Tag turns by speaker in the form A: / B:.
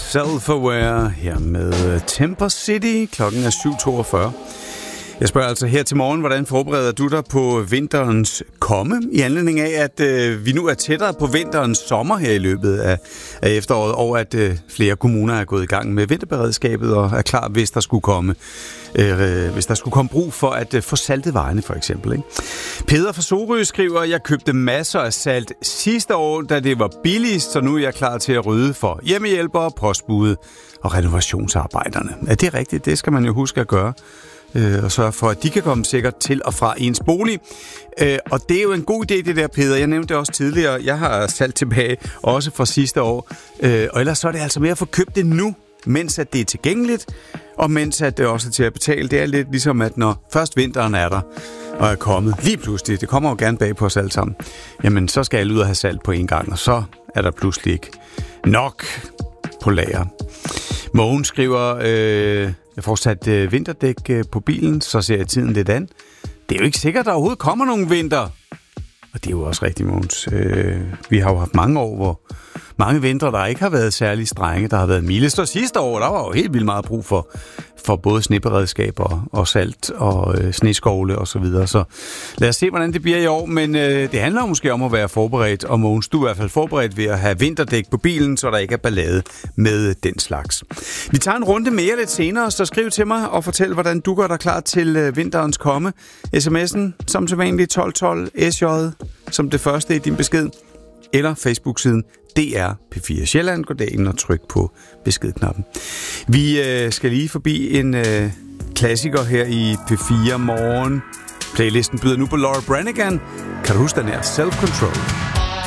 A: Self-Aware her med Temper City. Klokken er 7.42. Jeg spørger altså her til morgen, hvordan forbereder du dig på vinterens komme? I anledning af, at vi nu er tættere på vinterens sommer her i løbet af efteråret, og at flere kommuner er gået i gang med vinterberedskabet og er klar, hvis der skulle komme brug for at få saltet vejene, for eksempel. Ikke? Peder fra Sorø skriver, jeg købte masser af salt sidste år, da det var billigst, så nu er jeg klar til at rydde for hjemmehjælpere, postbude og renovationsarbejderne. Er det rigtigt? Det skal man jo huske at gøre. Og sørge for, at de kan komme sikkert til og fra ens bolig. Og det er jo en god idé, det der, Peder. Jeg nævnte det også tidligere. Jeg har salt tilbage, også fra sidste år. Og ellers så er det altså med at få købt det nu, mens at det er tilgængeligt, og mens at det også er til at betale. Det er lidt ligesom, at når først vinteren er der, og er kommet lige pludselig, det kommer jo gerne bag på os alle sammen, jamen så skal alle ud og have salt på en gang, og så er der pludselig ikke nok på lager. Mogen skriver, jeg får sat vinterdæk på bilen, så ser jeg tiden lidt an. Det er jo ikke sikkert, at der overhovedet kommer nogen vinter. Og det er jo også rigtig, Mogens. Vi har jo haft mange år, hvor mange vintre, der ikke har været særlig strenge, der har været mildest. Og sidste år, der var jo helt vildt meget brug for både sneberedskaber og salt og sneskovle og så videre. Så lad os se, hvordan det bliver i år. Men det handler måske om at være forberedt. Og Mogens, du er i hvert fald forberedt ved at have vinterdæk på bilen, så der ikke er ballade med den slags. Vi tager en runde mere lidt senere, så skriv til mig og fortæl, hvordan du gør dig klar til vinterens komme. SMS'en som sædvanligt 1212 SJ som det første i din besked. Eller Facebook-siden DR P4 Sjælland. Gå derind og tryk på beskedknappen. Vi skal lige forbi en klassiker her i P4 Morgen. Playlisten byder nu på Laura Branigan. Kan du huske den her? Self-Control.